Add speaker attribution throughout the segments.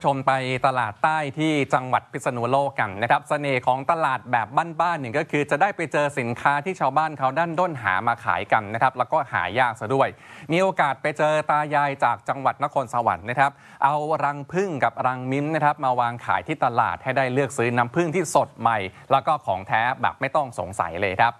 Speaker 1: ชมไปตลาดใต้ที่จังหวัดพิษณุโลกกันนะครับเสน่ห์ของตลาดแบบบ้านๆหนึ่งก็คือจะได้ไปเจอสินค้าที่ชาวบ้านเขาดันด้นหามาขายกันนะครับแล้วก็หายากซะด้วยมีโอกาสไปเจอตายายจากจังหวัดนครสวรรค์นะครับเอารังผึ้งกับรังมิ้มนะครับมาวางขายที่ตลาดให้ได้เลือกซื้อน้ำผึ้งที่สดใหม่แล้วก็ของแท้แบบไม่ต้องสงสัยเลยครับ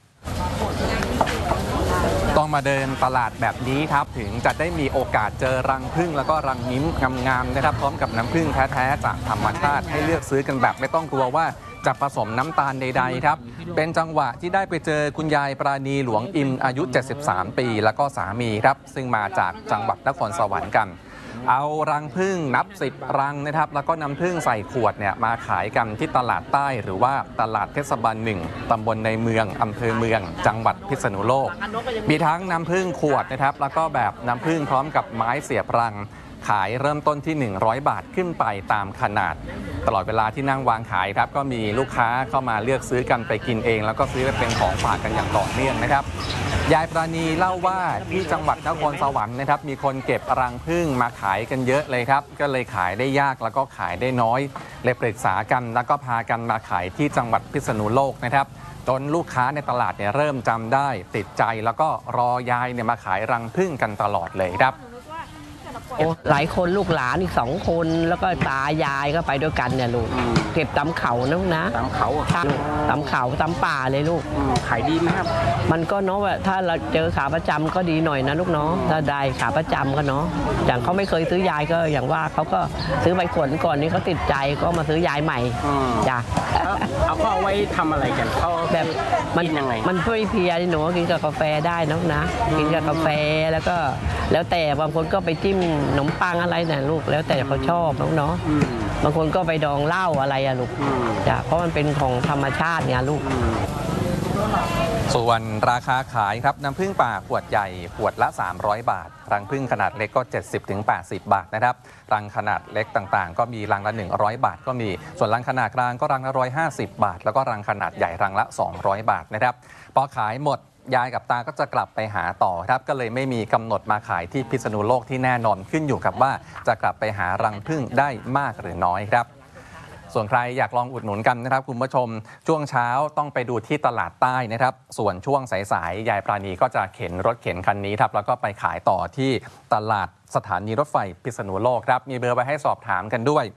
Speaker 1: ต้องมาเดินตลาดแบบนี้ครับถึงจะได้มีโอกาสเจอรังผึ้งแล้วก็รังมิ้มงามๆนะครับพร้อมกับน้ำผึ้งแท้ๆจากธรรมชาติให้เลือกซื้อกันแบบไม่ต้องกลัวว่าจะผสมน้ำตาลใดๆครับเป็นจังหวะที่ได้ไปเจอคุณยายปราณีหลวงอินอายุ73ปีแล้วก็สามีครับซึ่งมาจากจังหวัดนครสวรรค์กันเอารังผึ้งนับ10รังนะครับแล้วก็นำผึ้งใส่ขวดเนี่ยมาขายกันที่ตลาดใต้หรือว่าตลาดเทศบาล1ตำบลในเมืองอำเภอเมืองจังหวัดพิษณุโลกมีทั้งน้ำผึ้งขวดนะครับแล้วก็แบบน้ำผึ้งพร้อมกับไม้เสียบรังขายเริ่มต้นที่100 บาทขึ้นไปตามขนาดตลอดเวลาที่นั่งวางขายครับก็มีลูกค้าเข้ามาเลือกซื้อกันไปกินเองแล้วก็ซื้อไปเป็นของฝากกันอย่างต่อเนื่องนะครับยายปราณีเล่าว่าที่จังหวัดนครสวรรค์นะครับมีคนเก็บรังผึ้งมาขายกันเยอะเลยครับก็เลยขายได้ยากแล้วก็ขายได้น้อยเลยปรึกษากันแล้วก็พากันมาขายที่จังหวัดพิษณุโลกนะครับจนลูกค้าในตลาดเนี่ยเริ่มจำได้ติดใจแล้วก็รอยายเนี่ยมาขายรังผึ้งกันตลอดเลยครับ
Speaker 2: หลายคนลูกหลานอีก2 คนแล้วก็ตายายก็ไปด้วยกันเนี่ยลูกเก็บตำเขานะ
Speaker 3: ตำเขา
Speaker 2: ตำเขาตำป่าเลยลูก
Speaker 3: ขายดีไหมครับ
Speaker 2: มันก็เนาะว่าถ้าเราเจอขาประจำก็ดีหน่อยนะลูกเนาะถ้าได้ขาประจำก็เนาะอย่างเขาไม่เคยซื้อยายก็อย่างว่าเขาก็ซื้อใบขนก่อนนี้เขาติดใจก็มาซื้อยายใหม่จ้ะ
Speaker 3: เอาไว้ทำอะไรกันเขา
Speaker 2: แบบมัน
Speaker 3: ยังไง
Speaker 2: มันช่วยเพลียหนูกินกับกาแฟได้นะกินกับกาแฟแล้วก็แล้วแต่บางคนก็ไปจิ้มขนมปังอะไรนะลูกแล้วแต่เขาชอบเนาะบางคนก็ไปดองเหล้าอะไรอะลูกจ้ะเพราะมันเป็นของธรรมชาติเนี่ยลูก
Speaker 1: ส่วนราคาขายครับน้ำผึ้งป่าขวดใหญ่ขวดละ300 บาทรังผึ้งขนาดเล็กก็70-80 บาทนะครับรังขนาดเล็กต่างๆก็มีรังละ100 บาทก็มีส่วนรังขนาดกลางก็รังละ150 บาทแล้วก็รังขนาดใหญ่รังละ200 บาทนะครับพอขายหมดยายกับตาก็จะกลับไปหาต่อครับก็เลยไม่มีกำหนดมาขายที่พิษณุโลกที่แน่นอนขึ้นอยู่กับว่าจะกลับไปหารังผึ้งได้มากหรือน้อยครับส่วนใครอยากลองอุดหนุนกันนะครับคุณผู้ชมช่วงเช้าต้องไปดูที่ตลาดใต้นะครับส่วนช่วงสายๆยายปราณีก็จะเข็นรถเข็นคันนี้ครับแล้วก็ไปขายต่อที่ตลาดสถานีรถไฟพิษณุโลกครับมีเบอร์ไปให้สอบถามกันด้วย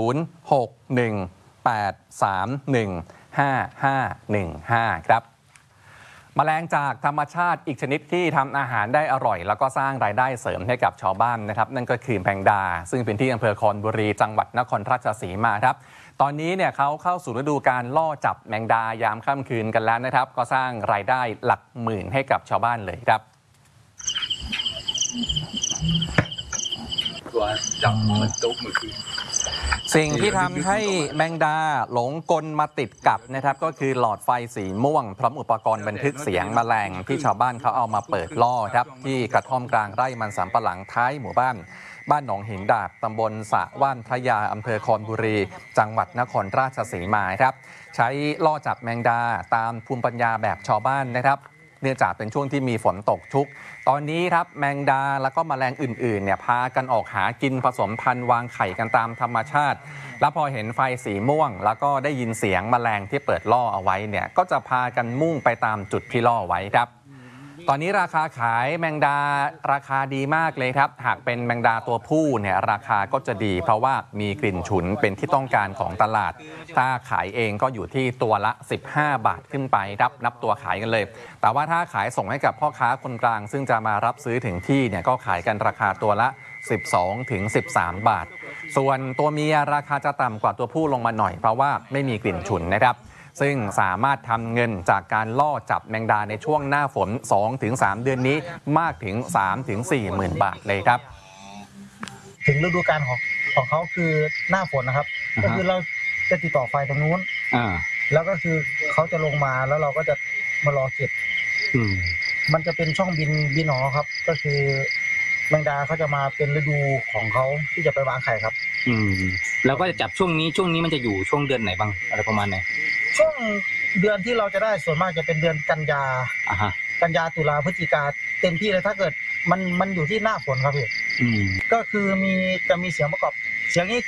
Speaker 1: 0618315515ครับแมลงจากธรรมชาติอีกชนิดที่ทำอาหารได้อร่อยแล้วก็สร้างรายได้เสริมให้กับชาวบ้านนะครับนั่นก็คือแมงดาซึ่งเป็นที่อำเภอคอนบุรีจังหวัดนครราชสีมาครับตอนนี้เนี่ยเขาเข้าสู่ฤดูการล่อจับแมงดายามค่ำคืนกันแล้วนะครับก็สร้างรายได้หลักหมื่นให้กับชาวบ้านเลยครับ
Speaker 3: ตัวจับมันตุ๊กมือคือ
Speaker 1: สิ่งที่ทำให้แมงดาหลงกลมาติดกับนะครับก็คือหลอดไฟสีม่วงพร้อมอุปกรณ์บันทึกเสียงแมลงที่ชาวบ้านเขาเอามาเปิดล่อครับที่กระท่อมกลางไร่มันสำปะหลังท้ายหมู่บ้านหนองหินดาบตำบลสะว่านพระยาอำเภอคอนบุรีจังหวัดนครราชสีมาครับใช้ล่อจับแมงดาตามภูมิปัญญาแบบชาวบ้านนะครับเนื่องจากเป็นช่วงที่มีฝนตกชุกตอนนี้ครับแมงดาแล้วก็แมลงอื่นๆเนี่ยพากันออกหากินผสมพันธุ์วางไข่กันตามธรรมชาติแล้วพอเห็นไฟสีม่วงแล้วก็ได้ยินเสียงแมลงที่เปิดล่อเอาไว้เนี่ยก็จะพากันมุ่งไปตามจุดที่ล่อไว้ครับตอนนี้ราคาขายแมงดาราคาดีมากเลยครับหากเป็นแมงดาตัวผู้เนี่ยราคาก็จะดีเพราะว่ามีกลิ่นฉุนเป็นที่ต้องการของตลาดถ้าขายเองก็อยู่ที่ตัวละ15 บาทขึ้นไปครับนับตัวขายกันเลยแต่ว่าถ้าขายส่งให้กับพ่อค้าคนกลางซึ่งจะมารับซื้อถึงที่เนี่ยก็ขายกันราคาตัวละ12-13 บาทส่วนตัวเมียราคาจะต่ำกว่าตัวผู้ลงมาหน่อยเพราะว่าไม่มีกลิ่นฉุนนะครับซึ่งสามารถทำเงินจากการล่อจับแมงดาในช่วงหน้าฝน 2-3 เดือนนี้มากถึง 3-4 หมื่นบาทเลยครับ
Speaker 4: ถึงฤดูกาลของเขาคือหน้าฝนนะครับก็คือเราจะติดต่อไฟตรงนู้นแล้วก็คือเขาจะลงมาแล้วเราก็จะมารอเก็บมันจะเป็นช่องบินของเขาครับก็คือแมงดาเขาจะมาเป็นฤดูของเขาที่จะไปวางไข่ครับ
Speaker 3: แล้วก็จะจับช่วงนี้มันจะอยู่ช่วงเดือนไหนบ้างอะไรประมาณไหน
Speaker 4: ช่วงเดือนที่เราจะได้ส่วนมากจะเป็นเดือนกันยาตุลาพฤศจิกาเต็มที่เลยถ้าเกิดมันอยู่ที่หน้าฝนครับพี่ก็คือจะมีเสียงประกอบเสียงนี้